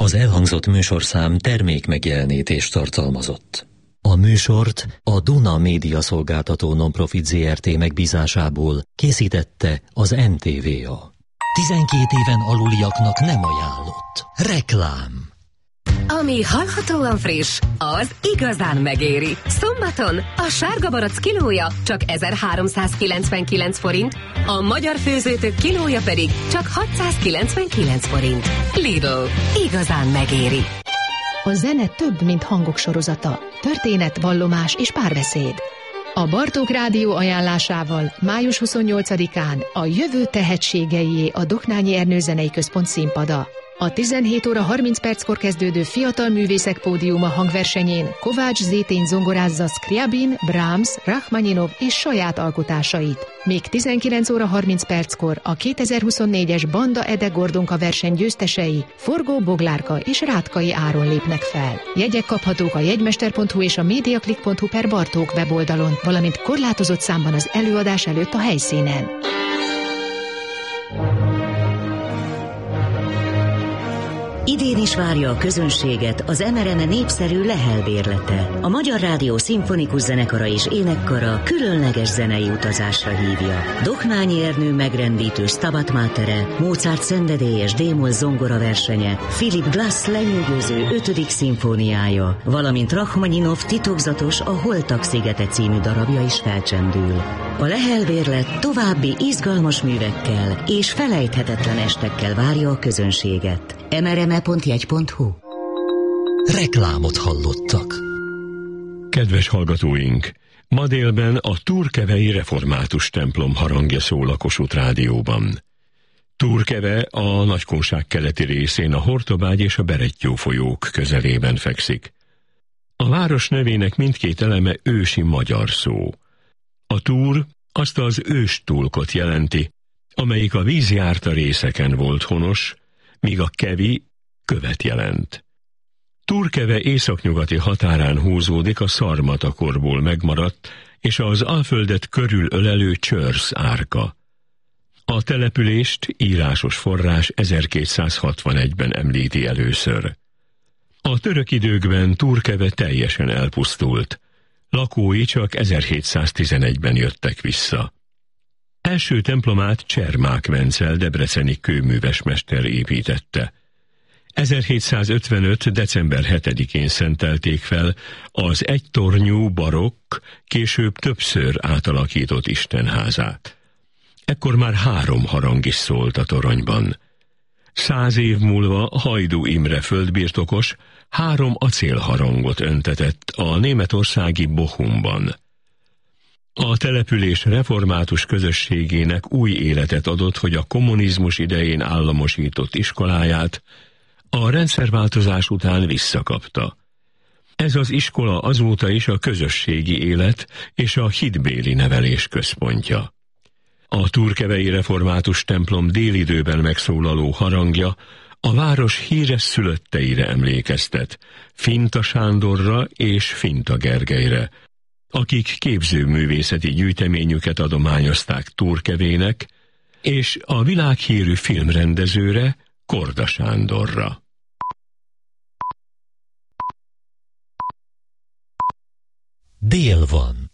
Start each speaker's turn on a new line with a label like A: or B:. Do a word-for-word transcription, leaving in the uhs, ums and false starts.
A: Az elhangzott műsorszám termékmegjelenítést tartalmazott. A műsort a Duna Média Szolgáltató Nonprofit Zrt. Megbízásából készítette az en té vé á. tizenkét éven aluliaknak nem ajánlott. Reklám.
B: Ami hallhatóan friss, az igazán megéri. Szombaton a sárga barack kilója csak ezerháromszázkilencvenkilenc forint, a magyar főzőtök kilója pedig csak hatszázkilencvenkilenc forint. Lidl, igazán megéri.
C: A zene több, mint hangok sorozata. Történet, vallomás és párbeszéd. A Bartók Rádió ajánlásával május huszonnyolcadikán a jövő tehetségeié a Doknányi Ernő Zenei Központ színpada. A tizenhét óra harminc perckor kezdődő Fiatal Művészek Pódiuma hangversenyén Kovács Zétény zongorázza Scriabin, Brahms, Rachmaninov és saját alkotásait. Még tizenkilenc óra harminc perckor a kétezer-huszonnégyes Banda Ede Gordonka verseny győztesei Forgó Boglárka és Rátkai Áron lépnek fel. Jegyek kaphatók a jegymester pont hu és a mediaclick pont hu per Bartók weboldalon, valamint korlátozott számban az előadás előtt a helyszínen.
D: Idén is várja a közönséget az em er em e népszerű Lehel bérlete. A Magyar Rádió Szimfonikus Zenekara és Énekkara különleges zenei utazásra hívja. Doknányi Ernő megrendítő Stabat Matere, Mozart szenvedélyes D-moll zongora versenye, Philip Glass lenyűgöző ötödik szimfóniája, valamint Rachmaninov titokzatos A Holtak szigete című darabja is felcsendül. A Lehel bérlet további izgalmas művekkel és felejthetetlen estekkel várja a közönséget. em er em e pont jegy pont hu.
A: Reklámot hallottak.
E: Kedves hallgatóink! Ma délben a Turkevei Református templom harangja szól a Kossuth Rádióban. Turkeve a Nagykunság keleti részén a Hortobágy és a Berettyó folyók közelében fekszik. A város nevének mindkét eleme ősi magyar szó. A túr azt az őstulkot jelenti, amelyik a vízjárta részeken volt honos, míg a kevi követ jelent. Turkeve északnyugati határán húzódik a szarmatakorból megmaradt és az Alföldet körül ölelő Csörsz árka. A települést írásos forrás ezerkétszázhatvanegyben említi először. A török időkben Turkeve teljesen elpusztult, lakói csak ezerhétszáztizenegyben jöttek vissza. Első templomát Csermák Vencel debreceni kőművesmester építette. ezerhétszázötvenöt. december hetedikén szentelték fel az egytornyú barokk, később többször átalakított istenházát. Ekkor már három harang is szólt a toronyban. Száz év múlva Hajdú Imre földbirtokos három acélharangot öntetett a németországi Bochumban. A település református közösségének új életet adott, hogy a kommunizmus idején államosított iskoláját a rendszerváltozás után visszakapta. Ez az iskola azóta is a közösségi élet és a hitbéli nevelés központja. A turkevei református templom délidőben megszólaló harangja a város híres szülötteire emlékeztet, Finta Sándorra és Finta Gergelyre, akik képzőművészeti gyűjteményüket adományozták Turkevének, és a világhírű filmrendezőre, Korda Sándorra.
A: Dél van.